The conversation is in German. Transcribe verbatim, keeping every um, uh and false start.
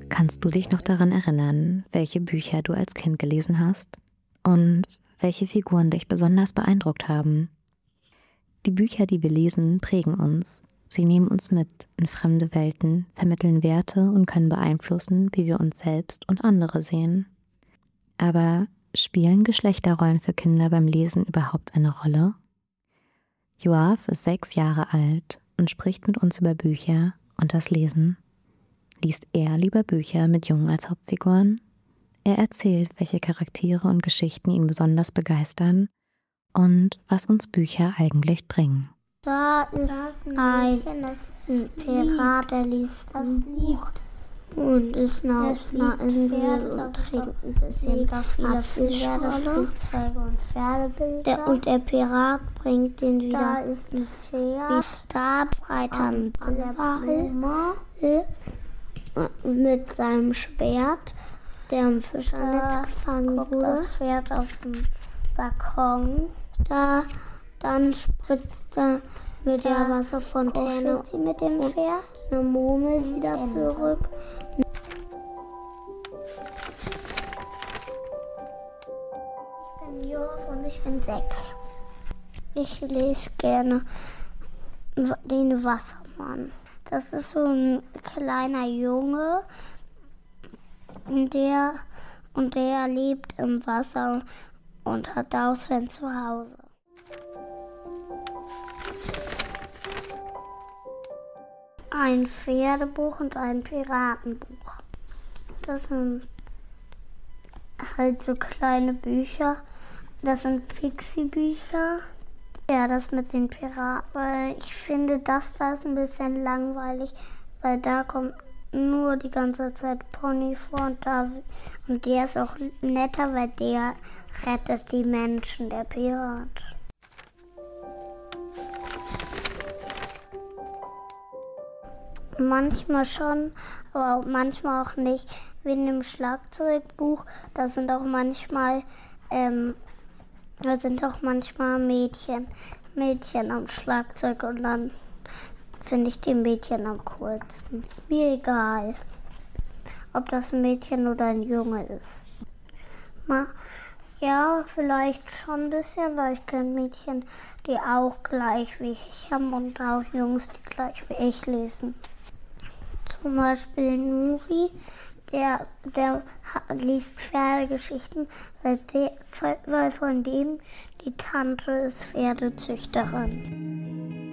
Kannst du dich noch daran erinnern, welche Bücher du als Kind gelesen hast und welche Figuren dich besonders beeindruckt haben? Die Bücher, die wir lesen, prägen uns. Sie nehmen uns mit in fremde Welten, vermitteln Werte und können beeinflussen, wie wir uns selbst und andere sehen. Aber spielen Geschlechterrollen für Kinder beim Lesen überhaupt eine Rolle? Yoav ist sechs Jahre alt und spricht mit uns über Bücher und das Lesen. Liest er lieber Bücher mit Jungen als Hauptfiguren? Er erzählt, welche Charaktere und Geschichten ihn besonders begeistern und was uns Bücher eigentlich bringen. Da ist ein Pirat, der liest das Buch und ist auf einer Insel und trinkt ein bisschen Apfelschorle und Pferdebilder. Und der Pirat bringt den wieder. Da ist ein Pferd, da freit er einen Wal mit seinem Schwert, der im Fischernetz gefangen wurde. Das Pferd auf dem Balkon. Da Dann spritzt er mit der Wasserfontäne sie mit dem Pferd eine Murmel wieder zurück. Ich bin Joaf und ich bin sechs. Ich lese gerne den Wassermann. Das ist so ein kleiner Junge, der, und der lebt im Wasser und hat auch sein Zuhause. Ein Pferdebuch und ein Piratenbuch. Das sind halt so kleine Bücher. Das sind Pixie-Bücher. Ja, das mit den Piraten. Weil ich finde, das da ist ein bisschen langweilig, weil da kommt nur die ganze Zeit Pony vor und, da, und der ist auch netter, weil der rettet die Menschen, der Pirat. Manchmal schon, aber auch manchmal auch nicht. Wie in dem Schlagzeugbuch, da sind auch manchmal, ähm, da sind auch manchmal Mädchen, Mädchen am Schlagzeug und dann finde ich die Mädchen am coolsten. Mir egal, ob das ein Mädchen oder ein Junge ist. Ma, ja, vielleicht schon ein bisschen, weil ich kenne Mädchen, die auch gleich wie ich haben und auch Jungs, die gleich wie ich lesen. Zum Beispiel Nuri, der, der liest Pferdegeschichten, weil, de, weil von dem die Tante ist Pferdezüchterin.